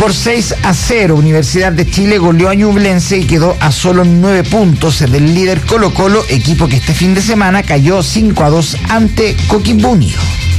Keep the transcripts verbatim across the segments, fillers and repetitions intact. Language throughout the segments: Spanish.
Por seis a cero, Universidad de Chile goleó a Ñublense y quedó a solo nueve puntos del líder Colo-Colo, equipo que este fin de semana cayó cinco a dos ante Coquimbo Unido.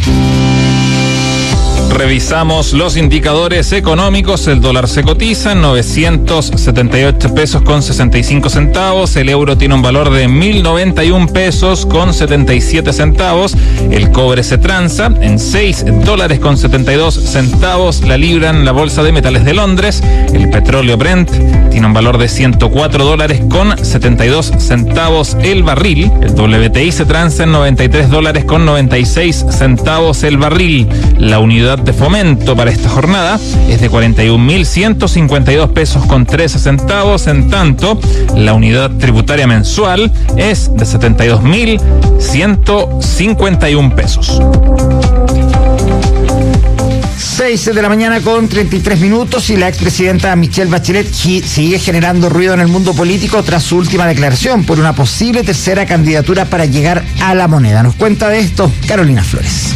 Revisamos los indicadores económicos. El dólar se cotiza en novecientos setenta y ocho pesos con sesenta y cinco centavos. El euro tiene un valor de mil noventa y un pesos con setenta y siete centavos. El cobre se transa en seis dólares con setenta y dos centavos la libra en la bolsa de metales de Londres. El petróleo Brent tiene un valor de ciento cuatro dólares con setenta y dos centavos el barril. El W T I se transa en noventa y tres dólares con noventa y seis centavos el barril. La unidad de fomento para esta jornada es de cuarenta y un mil ciento cincuenta y dos pesos con trece centavos. En tanto, la unidad tributaria mensual es de setenta y dos mil ciento cincuenta y un pesos. seis de la mañana con treinta y tres minutos y la expresidenta Michelle Bachelet sigue generando ruido en el mundo político tras su última declaración por una posible tercera candidatura para llegar a la moneda. Nos cuenta de esto Carolina Flores.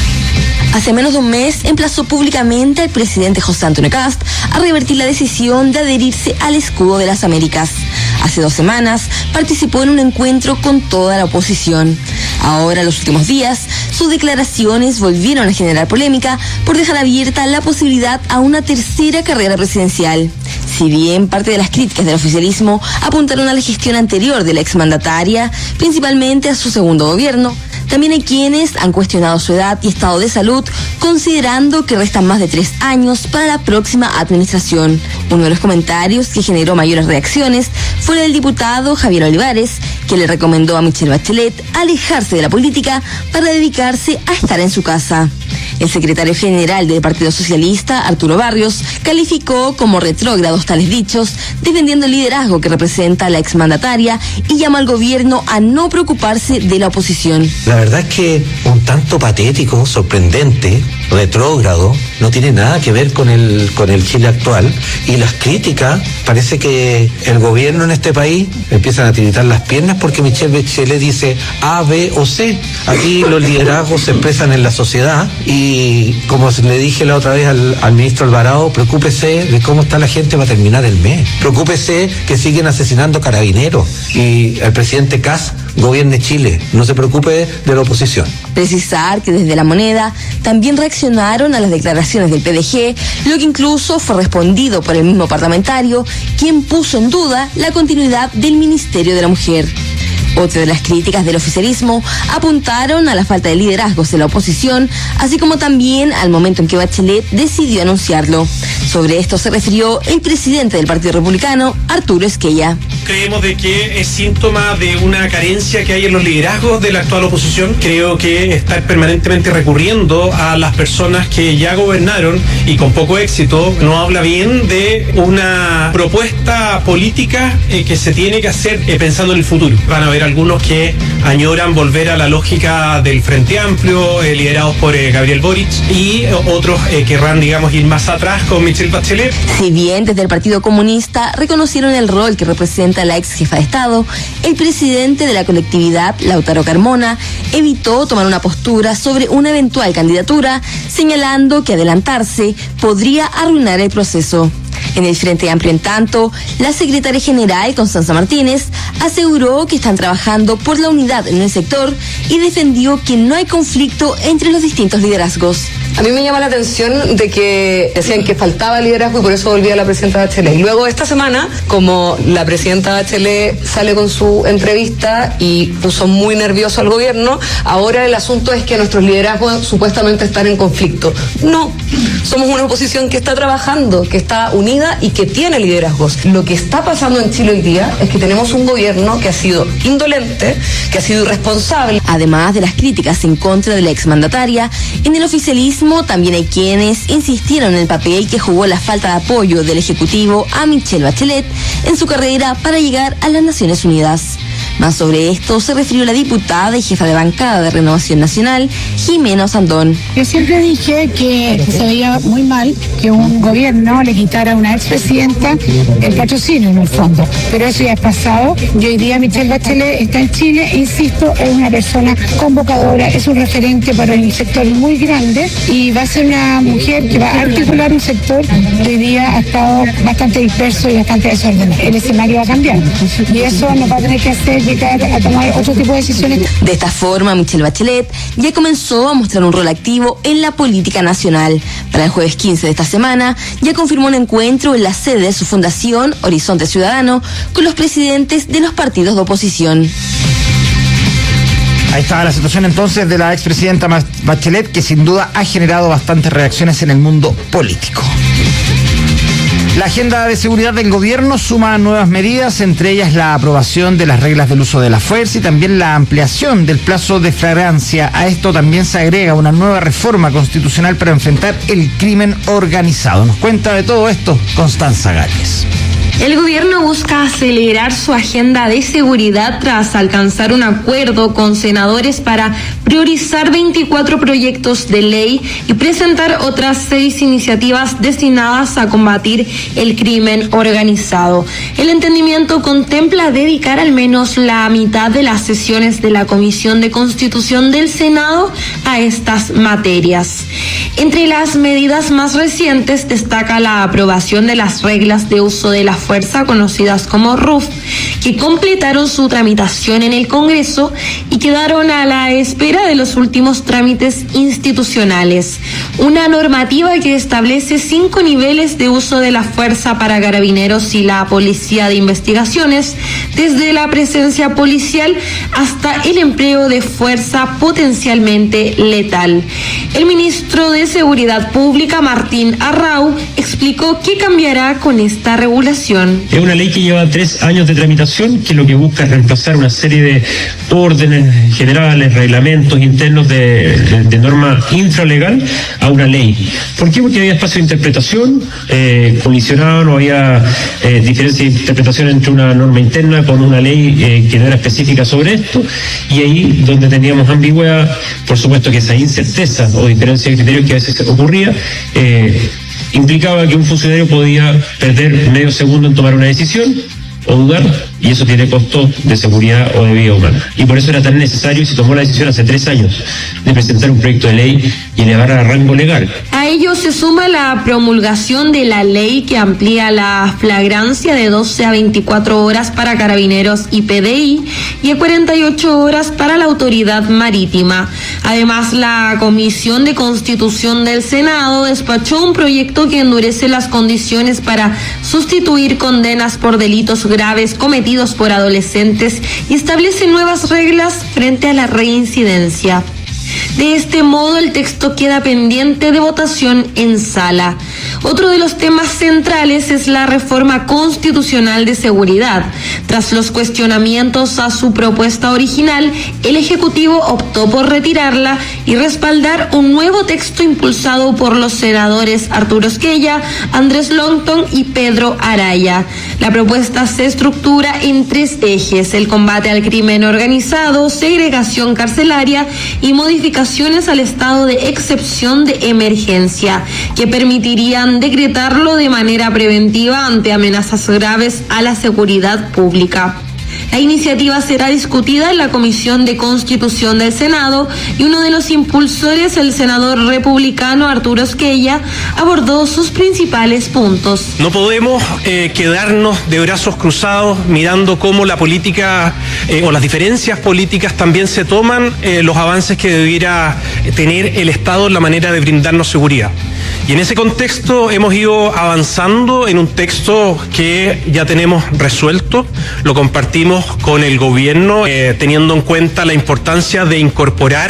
Hace menos de un mes emplazó públicamente al presidente José Antonio Kast a revertir la decisión de adherirse al escudo de las Américas. Hace dos semanas participó en un encuentro con toda la oposición. Ahora, en los últimos días, sus declaraciones volvieron a generar polémica por dejar abierta la posibilidad a una tercera carrera presidencial. Si bien parte de las críticas del oficialismo apuntaron a la gestión anterior de la exmandataria, principalmente a su segundo gobierno, también hay quienes han cuestionado su edad y estado de salud, considerando que restan más de tres años para la próxima administración. Uno de los comentarios que generó mayores reacciones fue el del diputado Javier Olivares, que le recomendó a Michelle Bachelet alejarse de la política para dedicarse a estar en su casa. El secretario general del Partido Socialista, Arturo Barrios, calificó como retrógrados tales dichos, defendiendo el liderazgo que representa la exmandataria y llama al gobierno a no preocuparse de la oposición. La verdad es que un tanto patético, sorprendente, retrógrado, no tiene nada que ver con el, con el Chile actual, y las críticas, parece que el gobierno en este país empiezan a tiritar las piernas porque Michelle Bachelet dice A, B o C. Aquí los liderazgos se expresan en la sociedad y, como le dije la otra vez al, al ministro Alvarado, preocúpese de cómo está la gente para terminar el mes. Preocúpese que siguen asesinando carabineros y el presidente Kast gobierne Chile. No se preocupe de la oposición. Precisar que desde La Moneda también reaccionaron a las declaraciones del P D G, lo que incluso fue respondido por el mismo parlamentario, quien puso en duda la continuidad del Ministerio de la Mujer. Otra de las críticas del oficialismo apuntaron a la falta de liderazgos de la oposición, así como también al momento en que Bachelet decidió anunciarlo. Sobre esto se refirió el presidente del Partido Republicano, Arturo Esquella. Creemos de que es síntoma de una carencia que hay en los liderazgos de la actual oposición. Creo que estar permanentemente recurriendo a las personas que ya gobernaron y con poco éxito no habla bien de una propuesta política eh, que se tiene que hacer eh, pensando en el futuro. Van a haber algunos que añoran volver a la lógica del Frente Amplio, eh, liderados por eh, Gabriel Boric, y eh, otros eh, querrán, digamos, ir más atrás con Michelle Bachelet. Si bien desde el Partido Comunista reconocieron el rol que representa la ex jefa de Estado, el presidente de la colectividad, Lautaro Carmona, evitó tomar una postura sobre una eventual candidatura, señalando que adelantarse podría arruinar el proceso. En el Frente Amplio, en tanto, la secretaria general, Constanza Martínez, aseguró que están trabajando por la unidad en el sector y defendió que no hay conflicto entre los distintos liderazgos. A mí me llama la atención de que decían que faltaba liderazgo y por eso volvía la presidenta Bachelet. Y luego esta semana, como la presidenta Bachelet sale con su entrevista y puso muy nervioso al gobierno, ahora el asunto es que nuestros liderazgos supuestamente están en conflicto. No, somos una oposición que está trabajando, que está unida y que tiene liderazgos. Lo que está pasando en Chile hoy día es que tenemos un gobierno que ha sido indolente, que ha sido irresponsable. Además de las críticas en contra de la exmandataria, en el oficialismo también hay quienes insistieron en el papel que jugó la falta de apoyo del Ejecutivo a Michelle Bachelet en su carrera para llegar a las Naciones Unidas. Más sobre esto se refirió la diputada y jefa de bancada de Renovación Nacional, Jimena Osandón. Yo siempre dije que se veía muy mal que un gobierno le quitara a una expresidenta el patrocinio en el fondo, pero eso ya es pasado. Y hoy día Michelle Bachelet está en Chile, e insisto, es una persona convocadora, es un referente para el sector muy grande y va a ser una mujer que va a articular un sector que hoy día ha estado bastante disperso y bastante desordenado. El escenario va a cambiar y eso nos va a tener que hacer llegar a tomar otro tipo de decisiones. De esta forma, Michelle Bachelet ya comenzó a mostrar un rol activo en la política nacional. Para el jueves quince de esta semana, ya confirmó un encuentro en la sede de su fundación, Horizonte Ciudadano, con los presidentes de los partidos de oposición. Ahí estaba la situación entonces de la expresidenta Bachelet, que sin duda ha generado bastantes reacciones en el mundo político. La agenda de seguridad del gobierno suma nuevas medidas, entre ellas la aprobación de las reglas del uso de la fuerza y también la ampliación del plazo de flagrancia. A esto también se agrega una nueva reforma constitucional para enfrentar el crimen organizado. Nos cuenta de todo esto Constanza Gálvez. El gobierno busca acelerar su agenda de seguridad tras alcanzar un acuerdo con senadores para priorizar veinticuatro proyectos de ley y presentar otras seis iniciativas destinadas a combatir el crimen organizado. El entendimiento contempla dedicar al menos la mitad de las sesiones de la Comisión de Constitución del Senado a estas materias. Entre las medidas más recientes destaca la aprobación de las reglas de uso de la fuerza, conocidas como R U F, que completaron su tramitación en el Congreso y quedaron a la espera de los últimos trámites institucionales. Una normativa que establece cinco niveles de uso de la fuerza para carabineros y la Policía de Investigaciones, desde la presencia policial hasta el empleo de fuerza potencialmente letal. El ministro de Seguridad Pública, Martín Arrau, explicó qué cambiará con esta regulación. Es una ley que lleva tres años de tramitación, que lo que busca es reemplazar una serie de órdenes generales, reglamentos internos de, de, de norma infralegal a una ley. ¿Por qué? Porque había espacio de interpretación, eh, colisionaban o había eh, diferencia de interpretación entre una norma interna con una ley eh, que no era específica sobre esto, y ahí donde teníamos ambigüedad, por supuesto que esa incerteza o diferencia de criterios que a veces ocurría, eh, implicaba que un funcionario podía perder medio segundo en tomar una decisión o dudar, y eso tiene costo de seguridad o de vida humana. Y por eso era tan necesario, y se tomó la decisión hace tres años, de presentar un proyecto de ley y elevar a rango legal. A ello se suma la promulgación de la ley que amplía la flagrancia de doce a veinticuatro horas para carabineros y P D I y a cuarenta y ocho horas para la autoridad marítima. Además, la Comisión de Constitución del Senado despachó un proyecto que endurece las condiciones para sustituir condenas por delitos graves cometidos por adolescentes y establece nuevas reglas frente a la reincidencia. De este modo, el texto queda pendiente de votación en sala. Otro de los temas centrales es la reforma constitucional de seguridad. Tras los cuestionamientos a su propuesta original, el Ejecutivo optó por retirarla y respaldar un nuevo texto impulsado por los senadores Arturo Esquella, Andrés Longton y Pedro Araya. La propuesta se estructura en tres ejes: el combate al crimen organizado, segregación carcelaria y modificaciones al estado de excepción de emergencia, que permitirían decretarlo de manera preventiva ante amenazas graves a la seguridad pública. La iniciativa será discutida en la Comisión de Constitución del Senado y uno de los impulsores, el senador republicano Arturo Esquella, abordó sus principales puntos. No podemos eh, quedarnos de brazos cruzados mirando cómo la política eh, o las diferencias políticas también se toman eh, los avances que debiera tener el Estado en la manera de brindarnos seguridad. Y en ese contexto hemos ido avanzando en un texto que ya tenemos resuelto, lo compartimos con el gobierno, eh, teniendo en cuenta la importancia de incorporar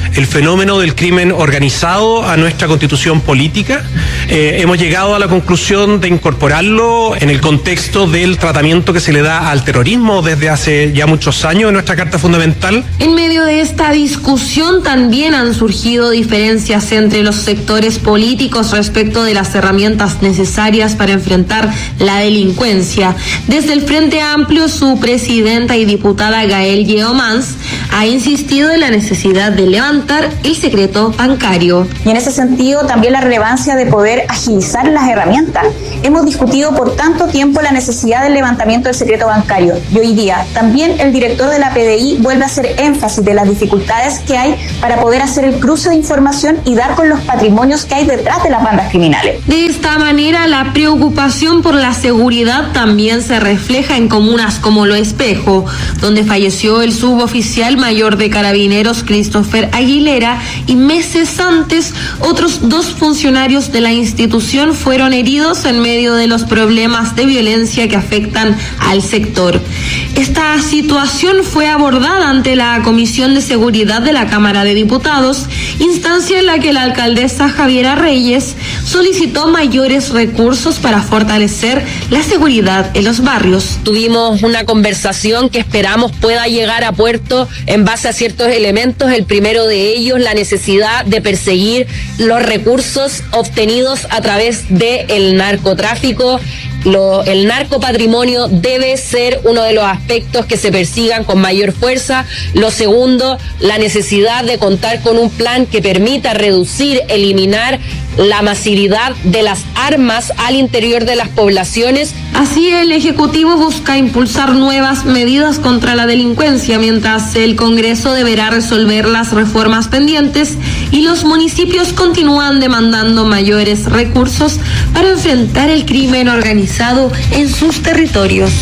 el fenómeno del crimen organizado a nuestra constitución política. Eh, hemos llegado a la conclusión de incorporarlo en el contexto del tratamiento que se le da al terrorismo desde hace ya muchos años en nuestra Carta Fundamental. En medio de esta discusión también han surgido diferencias entre los sectores políticos respecto de las herramientas necesarias para enfrentar la delincuencia. Desde el Frente Amplio, su presidenta y diputada Gael Yeomans ha insistido en la necesidad de levantar el secreto bancario. Y en ese sentido también la relevancia de poder agilizar las herramientas. Hemos discutido por tanto tiempo la necesidad del levantamiento del secreto bancario y hoy día también el director de la P D I vuelve a hacer énfasis de las dificultades que hay para poder hacer el cruce de información y dar con los patrimonios que hay detrás de las bandas criminales. De esta manera, la preocupación por la seguridad también se refleja en comunas como Lo Espejo, donde falleció el suboficial mayor de Carabineros Christopher Aguilera y meses antes otros dos funcionarios de la institución fueron heridos en medio de los problemas de violencia que afectan al sector. Esta situación fue abordada ante la Comisión de Seguridad de la Cámara de Diputados, instancia en la que la alcaldesa Javiera Reyes solicitó mayores recursos para fortalecer la seguridad en los barrios. Tuvimos una conversación que esperamos pueda llegar a puerto en base a ciertos elementos. El primero de ellos, la necesidad de perseguir los recursos obtenidos a través del narcotráfico. Lo, el narcopatrimonio debe ser uno de los aspectos que se persigan con mayor fuerza. Lo segundo, la necesidad de contar con un plan que permita reducir, eliminar la masividad de las armas al interior de las poblaciones. Así, el Ejecutivo busca impulsar nuevas medidas contra la delincuencia, mientras el Congreso deberá resolver las reformas pendientes y los municipios continúan demandando mayores recursos para enfrentar el crimen organizado en sus territorios.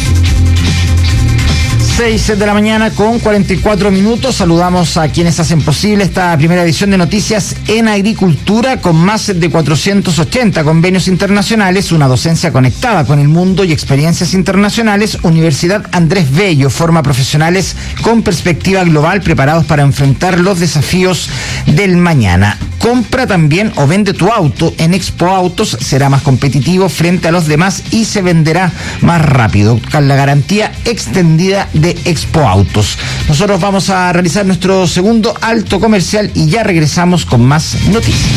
seis de la mañana con cuarenta y cuatro minutos. Saludamos a quienes hacen posible esta primera edición de Noticias en Agricultura, con más de cuatrocientos ochenta convenios internacionales, una docencia conectada con el mundo y experiencias internacionales. Universidad Andrés Bello forma profesionales con perspectiva global preparados para enfrentar los desafíos del mañana. Compra también o vende tu auto en Expo Autos, será más competitivo frente a los demás y se venderá más rápido, con la garantía extendida de Expo Autos. Nosotros vamos a realizar nuestro segundo alto comercial y ya regresamos con más noticias.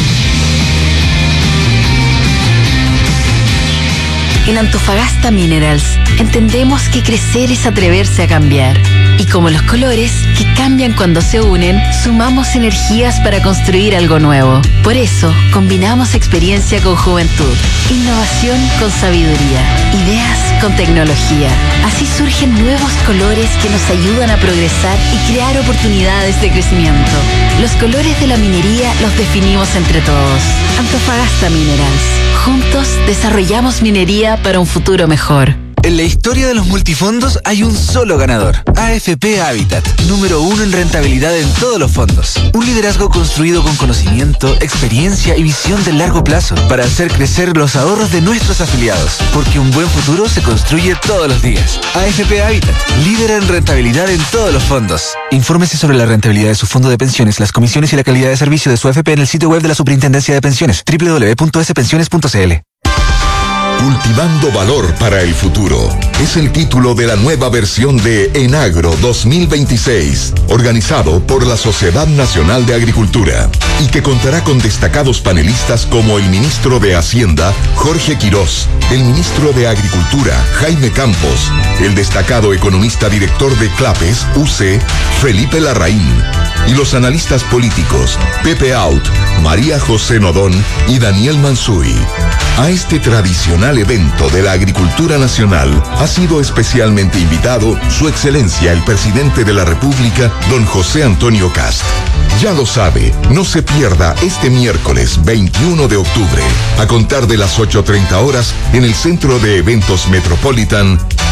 En Antofagasta Minerals entendemos que crecer es atreverse a cambiar. Y como los colores, que cambian cuando se unen, sumamos energías para construir algo nuevo. Por eso, combinamos experiencia con juventud, innovación con sabiduría, ideas con tecnología. Así surgen nuevos colores que nos ayudan a progresar y crear oportunidades de crecimiento. Los colores de la minería los definimos entre todos. Antofagasta Minerals. Juntos desarrollamos minería para un futuro mejor. En la historia de los multifondos hay un solo ganador, A F P Habitat, número uno en rentabilidad en todos los fondos. Un liderazgo construido con conocimiento, experiencia y visión de largo plazo para hacer crecer los ahorros de nuestros afiliados, porque un buen futuro se construye todos los días. A F P Habitat, líder en rentabilidad en todos los fondos. Infórmese sobre la rentabilidad de su fondo de pensiones, las comisiones y la calidad de servicio de su A F P en el sitio web de la Superintendencia de Pensiones, doble u doble u doble u punto ese pensiones punto c l. Cultivando valor para el futuro es el título de la nueva versión de Enagro dos mil veintiséis, organizado por la Sociedad Nacional de Agricultura, y que contará con destacados panelistas como el ministro de Hacienda, Jorge Quirós, el ministro de Agricultura, Jaime Campos, el destacado economista director de CLAPES, U C, Felipe Larraín, y los analistas políticos, Pepe Out, María José Nodón y Daniel Mansuy. A este tradicional evento de la agricultura nacional ha sido especialmente invitado Su Excelencia el Presidente de la República, don José Antonio Kast. Ya lo sabe, no se pierda este miércoles veintiuno de octubre, a contar de las ocho treinta horas, en el Centro de Eventos Metropolitan,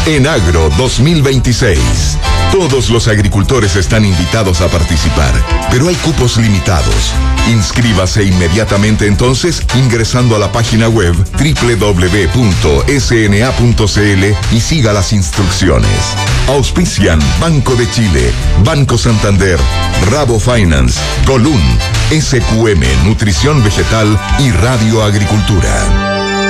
Enagro dos mil veintiséis. Todos los agricultores están invitados a participar, pero hay cupos limitados. Inscríbase inmediatamente entonces ingresando a la página web doble u doble u doble u punto ese ene a punto ce ele y siga las instrucciones. Auspician Banco de Chile, Banco Santander, Rabo Finance, Colún, ese cu eme Nutrición Vegetal y Radio Agricultura.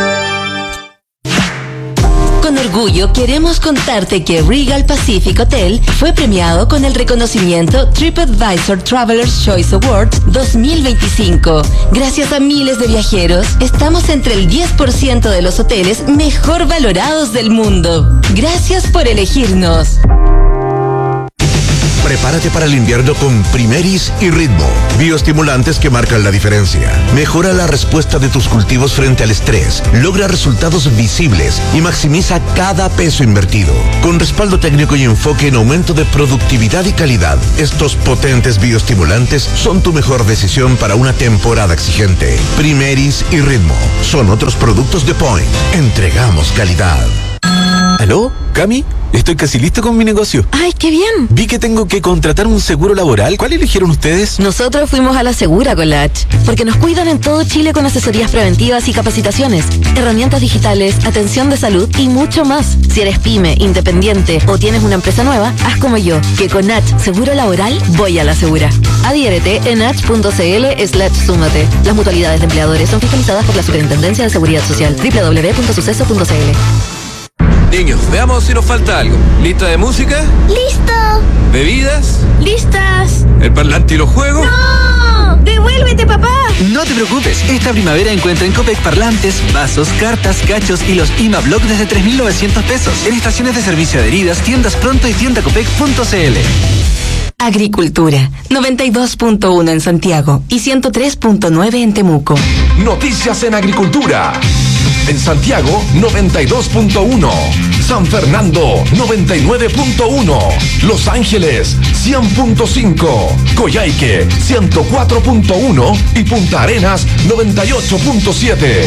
Con orgullo queremos contarte que Regal Pacific Hotel fue premiado con el reconocimiento TripAdvisor Traveler's Choice Awards dos mil veinticinco. Gracias a miles de viajeros, estamos entre el diez por ciento de los hoteles mejor valorados del mundo. Gracias por elegirnos. Prepárate para el invierno con Primeris y Ritmo, bioestimulantes que marcan la diferencia. Mejora la respuesta de tus cultivos frente al estrés, logra resultados visibles y maximiza cada peso invertido. Con respaldo técnico y enfoque en aumento de productividad y calidad, estos potentes bioestimulantes son tu mejor decisión para una temporada exigente. Primeris y Ritmo son otros productos de Point. Entregamos calidad. ¿Aló? ¿Cami? Estoy casi listo con mi negocio. ¡Ay, qué bien! Vi que tengo que contratar un seguro laboral. ¿Cuál eligieron ustedes? Nosotros fuimos a la Segura con la H, porque nos cuidan en todo Chile con asesorías preventivas y capacitaciones, herramientas digitales, atención de salud y mucho más. Si eres pyme, independiente o tienes una empresa nueva, haz como yo, que con H Seguro Laboral voy a la Segura. Adhiérete en h punto ce ele slash súmate. Las mutualidades de empleadores son fiscalizadas por la Superintendencia de Seguridad Social. doble u doble u doble u punto suceso punto ce ele. Niños, veamos si nos falta algo. ¿Lista de música? ¡Listo! ¿Bebidas? ¡Listas! ¿El parlante y los juegos? ¡No! ¡Devuélvete, papá! No te preocupes, esta primavera encuentra en Copec parlantes, vasos, cartas, cachos y los I M A Block desde tres mil novecientos pesos. En estaciones de servicio adheridas, tiendas pronto y tienda copec punto ce ele. Agricultura, noventa y dos punto uno en Santiago y ciento tres punto nueve en Temuco. Noticias en Agricultura. En Santiago, noventa y dos punto uno. San Fernando, noventa y nueve punto uno. Los Ángeles, cien punto cinco. Coyhaique, ciento cuatro punto uno. Y Punta Arenas, noventa y ocho punto siete.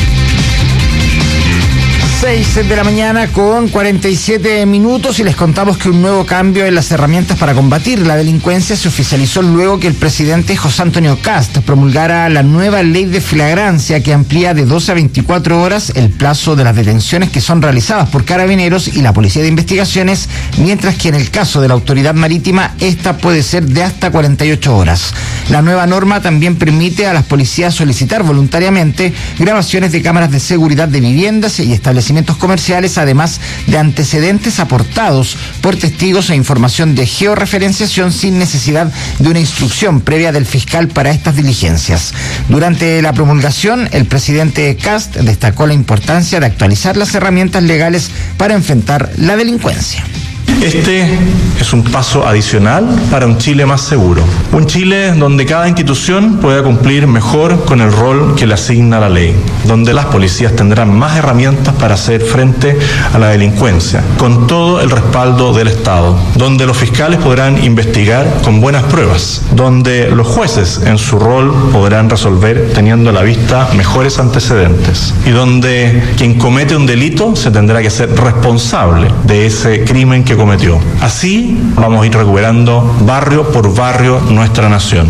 seis de la mañana con cuarenta y siete minutos y les contamos que un nuevo cambio en las herramientas para combatir la delincuencia se oficializó luego que el presidente José Antonio Kast promulgara la nueva ley de flagrancia que amplía de doce a veinticuatro horas el plazo de las detenciones que son realizadas por Carabineros y la Policía de Investigaciones, mientras que en el caso de la Autoridad Marítima esta puede ser de hasta cuarenta y ocho horas. La nueva norma también permite a las policías solicitar voluntariamente grabaciones de cámaras de seguridad de viviendas y establecimientos comerciales, además de antecedentes aportados por testigos e información de georreferenciación sin necesidad de una instrucción previa del fiscal para estas diligencias. Durante la promulgación, el presidente Kast destacó la importancia de actualizar las herramientas legales para enfrentar la delincuencia. Este es un paso adicional para un Chile más seguro. Un Chile donde cada institución pueda cumplir mejor con el rol que le asigna la ley. Donde las policías tendrán más herramientas para hacer frente a la delincuencia, con todo el respaldo del Estado. Donde los fiscales podrán investigar con buenas pruebas. Donde los jueces en su rol podrán resolver teniendo a la vista mejores antecedentes. Y donde quien comete un delito se tendrá que ser responsable de ese crimen que cometió. Así vamos a ir recuperando barrio por barrio nuestra nación.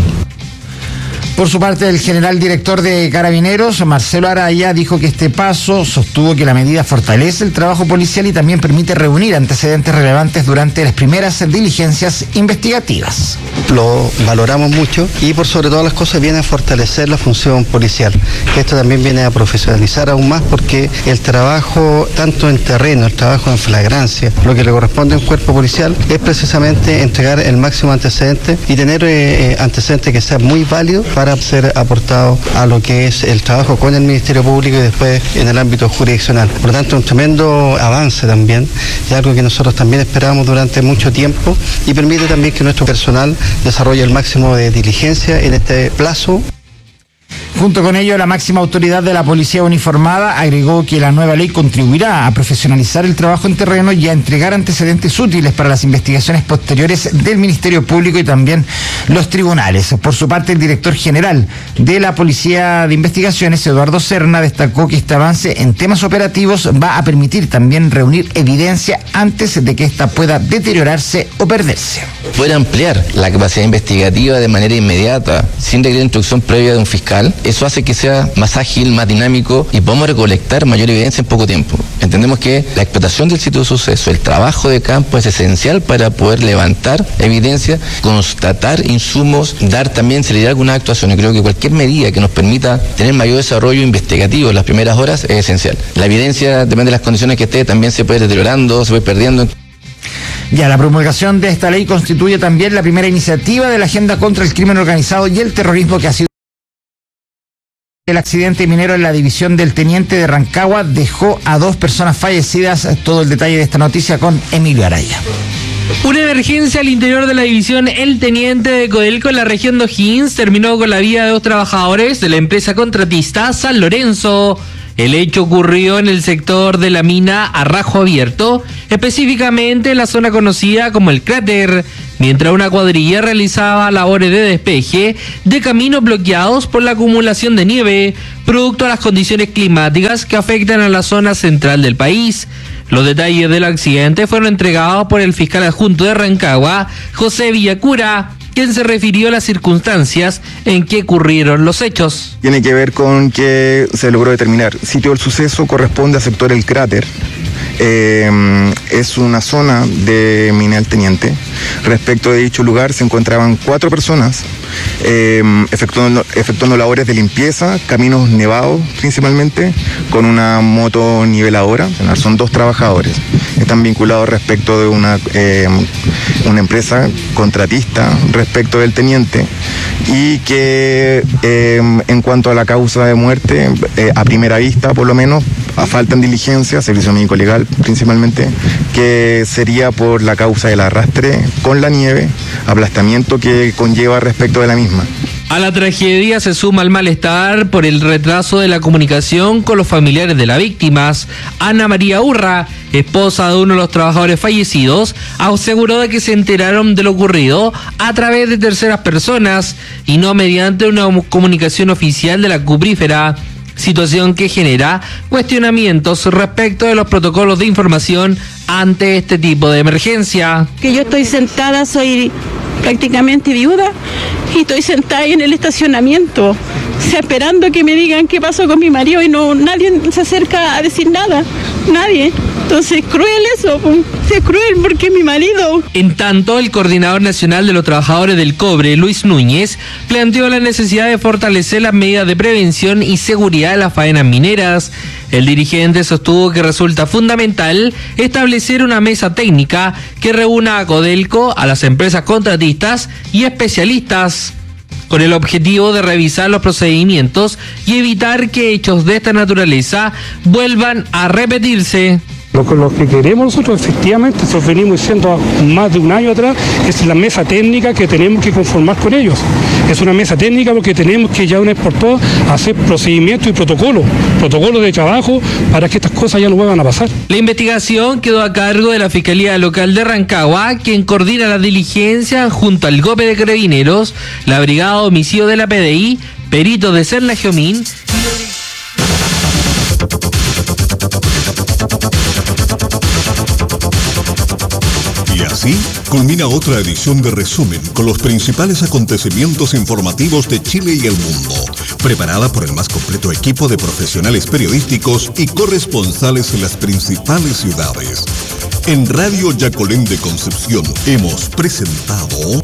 Por su parte, el general director de Carabineros, Marcelo Araya, dijo que este paso sostuvo que la medida fortalece el trabajo policial y también permite reunir antecedentes relevantes durante las primeras diligencias investigativas. Lo valoramos mucho y por sobre todas las cosas viene a fortalecer la función policial. Esto también viene a profesionalizar aún más porque el trabajo tanto en terreno, el trabajo en flagrancia, lo que le corresponde a un cuerpo policial es precisamente entregar el máximo antecedente y tener eh, antecedentes que sean muy válidos para para ser aportado a lo que es el trabajo con el Ministerio Público y después en el ámbito jurisdiccional. Por lo tanto, un tremendo avance también, es algo que nosotros también esperamos durante mucho tiempo y permite también que nuestro personal desarrolle el máximo de diligencia en este plazo. Junto con ello, la máxima autoridad de la policía uniformada agregó que la nueva ley contribuirá a profesionalizar el trabajo en terreno y a entregar antecedentes útiles para las investigaciones posteriores del Ministerio Público y también los tribunales. Por su parte, el director general de la Policía de Investigaciones, Eduardo Serna, destacó que este avance en temas operativos va a permitir también reunir evidencia antes de que ésta pueda deteriorarse o perderse. Poder ampliar la capacidad investigativa de manera inmediata, sin requerir instrucción previa de un fiscal, eso hace que sea más ágil, más dinámico y podamos recolectar mayor evidencia en poco tiempo. Entendemos que la explotación del sitio de suceso, el trabajo de campo es esencial para poder levantar evidencia, constatar insumos, dar también celeridad a algunas actuaciones. Creo que cualquier medida que nos permita tener mayor desarrollo investigativo en las primeras horas es esencial. La evidencia, depende de las condiciones que esté, también se puede deteriorando, se puede perdiendo. Ya, la promulgación de esta ley constituye también la primera iniciativa de la agenda contra el crimen organizado y el terrorismo que ha sido. El accidente minero en la división del Teniente de Rancagua dejó a dos personas fallecidas. Todo el detalle de esta noticia con Emilio Araya. Una emergencia al interior de la división El Teniente de Codelco en la región de O'Higgins terminó con la vida de dos trabajadores de la empresa contratista San Lorenzo. El hecho ocurrió en el sector de la mina a Rajo Abierto, específicamente en la zona conocida como el Cráter, mientras una cuadrilla realizaba labores de despeje de caminos bloqueados por la acumulación de nieve, producto de las condiciones climáticas que afectan a la zona central del país. Los detalles del accidente fueron entregados por el fiscal adjunto de Rancagua, José Villacura, quien se refirió a las circunstancias en que ocurrieron los hechos. Tiene que ver con que se logró determinar. Sitio del suceso corresponde al sector El Cráter. Eh, es una zona de mina El Teniente. Respecto de dicho lugar se encontraban cuatro personas eh, efectuando, efectuando labores de limpieza, caminos nevados principalmente, con una moto niveladora. Son dos trabajadores. Están vinculados respecto de una, eh, una empresa contratista respecto del teniente y que eh, en cuanto a la causa de muerte, eh, a primera vista por lo menos, faltan diligencias, servicio médico legal principalmente, que sería por la causa del arrastre con la nieve, aplastamiento que conlleva respecto de la misma. A la tragedia se suma el malestar por el retraso de la comunicación con los familiares de las víctimas. Ana María Urra, esposa de uno de los trabajadores fallecidos, aseguró de que se enteraron de lo ocurrido a través de terceras personas y no mediante una comunicación oficial de la cuprífera, situación que genera cuestionamientos respecto de los protocolos de información ante este tipo de emergencia. Que yo estoy sentada, soy prácticamente viuda y estoy sentada ahí en el estacionamiento, o sea, esperando que me digan qué pasó con mi marido y no nadie se acerca a decir nada, nadie. Entonces es cruel eso, es cruel porque es mi marido. En tanto, el coordinador nacional de los trabajadores del cobre, Luis Núñez, planteó la necesidad de fortalecer las medidas de prevención y seguridad de las faenas mineras. El dirigente sostuvo que resulta fundamental establecer una mesa técnica que reúna a Codelco, a las empresas contratistas y especialistas, con el objetivo de revisar los procedimientos y evitar que hechos de esta naturaleza vuelvan a repetirse. Lo que, lo que queremos nosotros, efectivamente, nosotros venimos diciendo más de un año atrás, es la mesa técnica que tenemos que conformar con ellos. Es una mesa técnica porque tenemos que ya una vez por todas hacer procedimientos y protocolos, protocolos de trabajo para que estas cosas ya no vuelvan a pasar. La investigación quedó a cargo de la Fiscalía Local de Rancagua, quien coordina la diligencia junto al G O P de Carabineros, la Brigada de Homicidio de la P D I, peritos de Serna Geomín. Y así culmina otra edición de Resumen con los principales acontecimientos informativos de Chile y el mundo, preparada por el más completo equipo de profesionales periodísticos y corresponsales en las principales ciudades. En Radio Yacolén de Concepción hemos presentado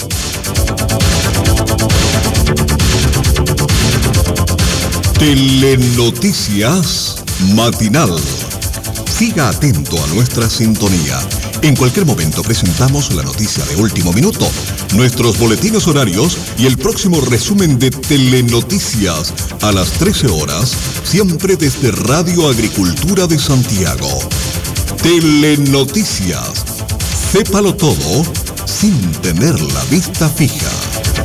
Telenoticias Matinal. Siga atento a nuestra sintonía. En cualquier momento presentamos la noticia de último minuto, nuestros boletines horarios y el próximo resumen de Telenoticias a las trece horas, siempre desde Radio Agricultura de Santiago. Telenoticias. Sépalo todo sin tener la vista fija.